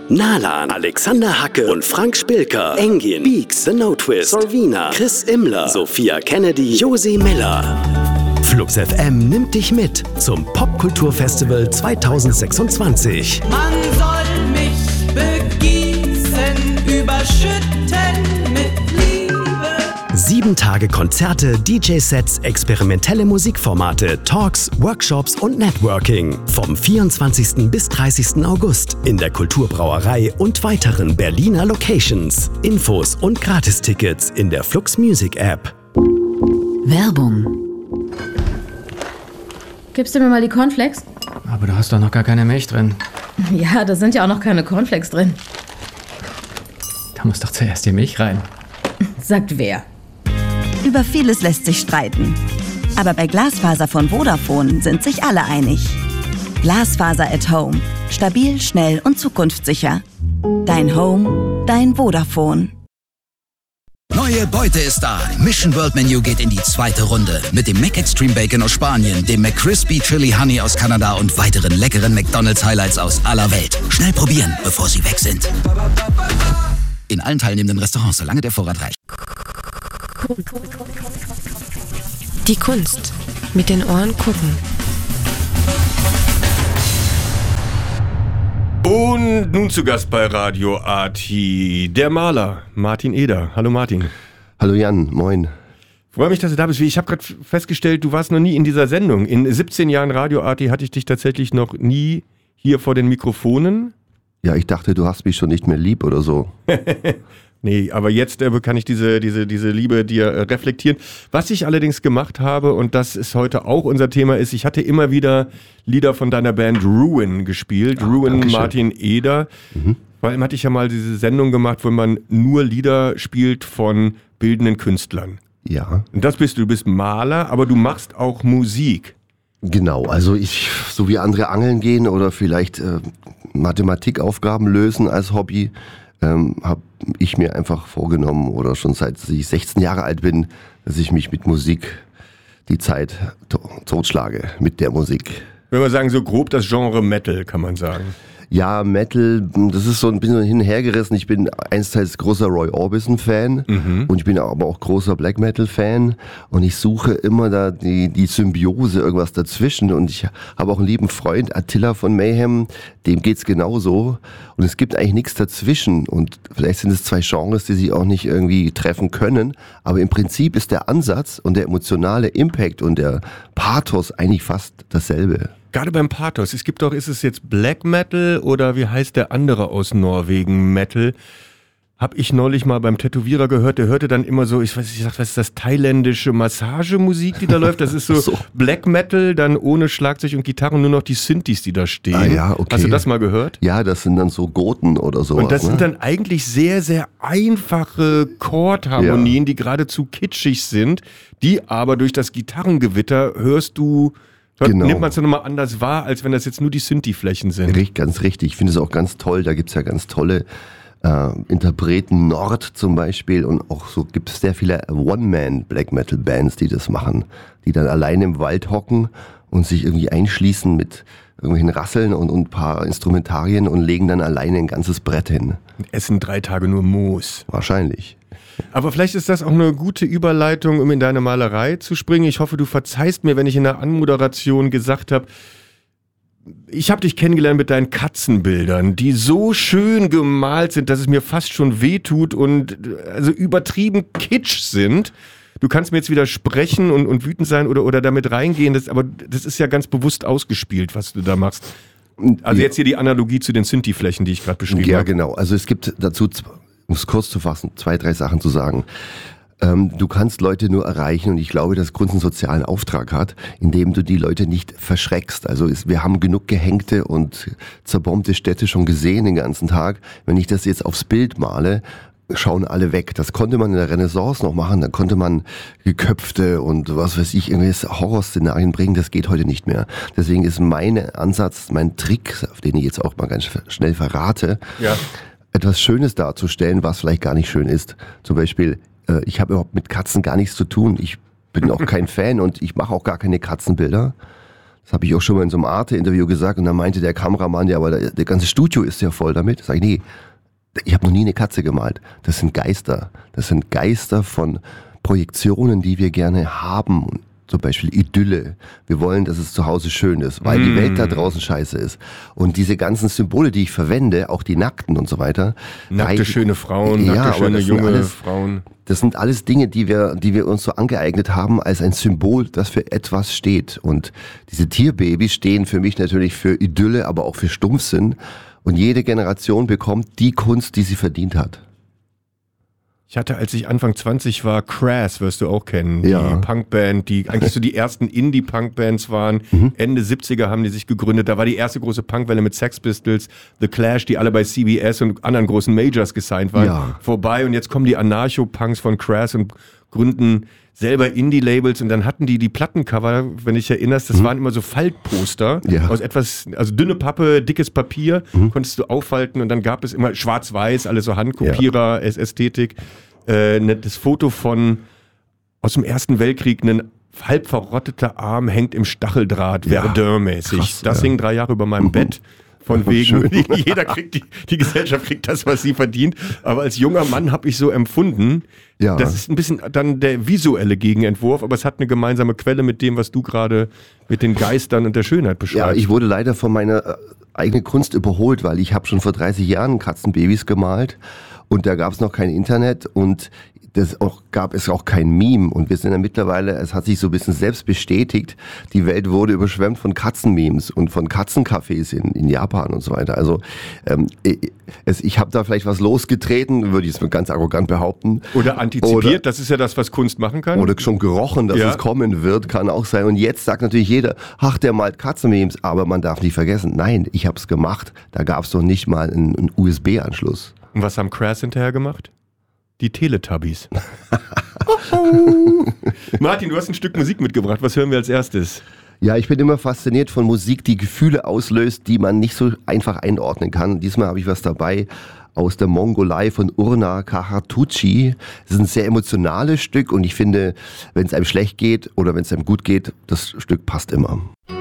Nalan, Alexander Hacke und Frank Spilker, Engin, Beaks, The No Twist, Solvina, Chris Immler, Sophia Kennedy, Josi Miller. Flux FM nimmt dich mit zum Popkulturfestival 2026. Man soll mich begießen, überschütten mit Liebe. 7 Tage Konzerte, DJ-Sets, experimentelle Musikformate, Talks, Workshops und Networking. Vom 24. bis 30. August in der Kulturbrauerei und weiteren Berliner Locations. Infos und Gratistickets in der Flux Music App. Werbung. Gibst du mir mal die Cornflakes? Aber du hast doch noch gar keine Milch drin. Ja, da sind ja auch noch keine Cornflakes drin. Da muss doch zuerst die Milch rein. Sagt wer? Über vieles lässt sich streiten. Aber bei Glasfaser von Vodafone sind sich alle einig. Glasfaser at Home. Stabil, schnell und zukunftssicher. Dein Home, dein Vodafone. Neue Beute ist da. Mission World Menu geht in die 2. Runde. Mit dem McExtreme Bacon aus Spanien, dem McCrispy Chili Honey aus Kanada und weiteren leckeren McDonald's Highlights aus aller Welt. Schnell probieren, bevor sie weg sind. In allen teilnehmenden Restaurants, solange der Vorrat reicht. Die Kunst. Mit den Ohren gucken. Und nun zu Gast bei Radio Arti, der Maler Martin Eder. Hallo Martin. Hallo Jan, moin. Freue mich, dass du da bist. Ich habe gerade festgestellt, du warst noch nie in dieser Sendung. In 17 Jahren Radio Arti hatte ich dich tatsächlich noch nie hier vor den Mikrofonen. Ja, ich dachte, du hast mich schon nicht mehr lieb oder so. Nee, aber jetzt kann ich diese Liebe dir reflektieren. Was ich allerdings gemacht habe, und das ist heute auch unser Thema, ist, ich hatte immer wieder Lieder von deiner Band Ruin gespielt. Ruin, Dankeschön. Martin Eder. Vor allem hatte ich ja mal diese Sendung gemacht, wo man nur Lieder spielt von bildenden Künstlern. Ja. Und das bist du. Du bist Maler, aber du machst auch Musik. Genau, also so wie andere angeln gehen oder vielleicht Mathematikaufgaben lösen als Hobby, habe ich mir einfach vorgenommen oder schon seit ich 16 Jahre alt bin, dass ich mich mit Musik die Zeit totschlage mit der Musik. Wenn wir sagen, so grob das Genre Metal, kann man sagen. Ja, Metal, das ist so ein bisschen hin und her gerissen. Ich bin einsteils großer Roy Orbison-Fan und ich bin aber auch großer Black Metal-Fan und ich suche immer da die Symbiose, irgendwas dazwischen und ich habe auch einen lieben Freund, Attila von Mayhem, dem geht's genauso und es gibt eigentlich nichts dazwischen und vielleicht sind es 2 Genres, die sich auch nicht irgendwie treffen können, aber im Prinzip ist der Ansatz und der emotionale Impact und der Pathos eigentlich fast dasselbe. Gerade beim Pathos, ist es jetzt Black Metal oder wie heißt der andere aus Norwegen, Metal? Hab ich neulich mal beim Tätowierer gehört, der hörte dann immer so, was ist das, thailändische Massagemusik, die da läuft? Das ist so Black Metal, dann ohne Schlagzeug und Gitarre, nur noch die Synthes, die da stehen. Ah ja, okay. Hast du das mal gehört? Ja, das sind dann so Goten oder sowas. Und das sind dann eigentlich sehr, sehr einfache Chordharmonien, die geradezu kitschig sind, die aber durch das Gitarrengewitter nimmt man es dann nochmal anders wahr, als wenn das jetzt nur die Synthi-Flächen sind. Ganz richtig. Ich finde es auch ganz toll. Da gibt es ja ganz tolle Interpreten, Nord zum Beispiel. Und auch so gibt es sehr viele One-Man-Black-Metal-Bands, die das machen. Die dann allein im Wald hocken und sich irgendwie einschließen mit irgendwelchen Rasseln und ein paar Instrumentarien und legen dann alleine ein ganzes Brett hin. Und essen 3 Tage nur Moos. Wahrscheinlich. Aber vielleicht ist das auch eine gute Überleitung, um in deine Malerei zu springen. Ich hoffe, du verzeihst mir, wenn ich in der Anmoderation gesagt habe, ich habe dich kennengelernt mit deinen Katzenbildern, die so schön gemalt sind, dass es mir fast schon wehtut und also übertrieben kitsch sind. Du kannst mir jetzt widersprechen und wütend sein oder damit reingehen, aber das ist ja ganz bewusst ausgespielt, was du da machst. Also jetzt hier die Analogie zu den Synthi-Flächen, die ich gerade beschrieben habe. Ja, genau. Also es gibt dazu, um es kurz zu fassen, 2, 3 Sachen zu sagen. Du kannst Leute nur erreichen und ich glaube, dass Kunst einen sozialen Auftrag hat, indem du die Leute nicht verschreckst. Also wir haben genug gehängte und zerbombte Städte schon gesehen den ganzen Tag. Wenn ich das jetzt aufs Bild male, schauen alle weg. Das konnte man in der Renaissance noch machen, da konnte man Geköpfte und was weiß ich, irgendwelche Horrorszenarien bringen, das geht heute nicht mehr. Deswegen ist mein Ansatz, mein Trick, auf den ich jetzt auch mal ganz schnell verrate, etwas Schönes darzustellen, was vielleicht gar nicht schön ist. Zum Beispiel, ich habe überhaupt mit Katzen gar nichts zu tun. Ich bin auch kein Fan und ich mache auch gar keine Katzenbilder. Das habe ich auch schon mal in so einem Arte-Interview gesagt und dann meinte der Kameramann, ja, aber der ganze Studio ist ja voll damit. Sag ich, nee, ich habe noch nie eine Katze gemalt. Das sind Geister. Das sind Geister von Projektionen, die wir gerne haben. Zum Beispiel Idylle. Wir wollen, dass es zu Hause schön ist, weil die Welt da draußen scheiße ist. Und diese ganzen Symbole, die ich verwende, auch die Nackten und so weiter. Nackte, schöne Frauen, nackte, schöne, junge Frauen. Das sind alles Dinge, die wir uns so angeeignet haben als ein Symbol, das für etwas steht. Und diese Tierbabys stehen für mich natürlich für Idylle, aber auch für Stumpfsinn. Und jede Generation bekommt die Kunst, die sie verdient hat. Ich hatte, als ich Anfang 20 war, Crass, wirst du auch kennen, die Punkband, die eigentlich so die ersten Indie-Punk-Bands waren. Ende 70er haben die sich gegründet. Da war die erste große Punkwelle mit Sex Pistols, The Clash, die alle bei CBS und anderen großen Majors gesigned waren, vorbei. Und jetzt kommen die Anarcho-Punks von Crass und gründen selber Indie-Labels. Und dann hatten die Plattencover, wenn ich erinnerst, das waren immer so Faltposter aus etwas, also dünne Pappe, dickes Papier, konntest du aufhalten und dann gab es immer schwarz-weiß, alles so Handkopierer, Ästhetik. Das Foto von aus dem Ersten Weltkrieg, ein halb verrotteter Arm hängt im Stacheldraht, Verdun-mäßig. Das hing 3 Jahre über meinem Bett. Von wegen, jeder kriegt, die Gesellschaft kriegt das, was sie verdient. Aber als junger Mann habe ich so empfunden, das ist ein bisschen dann der visuelle Gegenentwurf, aber es hat eine gemeinsame Quelle mit dem, was du gerade mit den Geistern und der Schönheit beschreibst. Ja, ich wurde leider von meiner eigenen Kunst überholt, weil ich habe schon vor 30 Jahren Katzenbabys gemalt und da gab es noch kein Internet und gab es auch kein Meme und wir sind ja mittlerweile, es hat sich so ein bisschen selbst bestätigt, die Welt wurde überschwemmt von Katzenmemes und von Katzencafés in Japan und so weiter. Also ich habe da vielleicht was losgetreten, würde ich es ganz arrogant behaupten. Oder antizipiert, das ist ja das, was Kunst machen kann. Oder schon gerochen, dass es kommen wird, kann auch sein. Und jetzt sagt natürlich jeder, ach, der malt Katzenmemes, aber man darf nicht vergessen, nein, ich habe es gemacht, da gab es doch nicht mal einen USB-Anschluss. Und was haben Crass hinterher gemacht? Die Teletubbies. Martin, du hast ein Stück Musik mitgebracht. Was hören wir als erstes? Ja, ich bin immer fasziniert von Musik, die Gefühle auslöst, die man nicht so einfach einordnen kann. Diesmal habe ich was dabei aus der Mongolei von Urna Kahatuchi. Es ist ein sehr emotionales Stück und ich finde, wenn es einem schlecht geht oder wenn es einem gut geht, das Stück passt immer.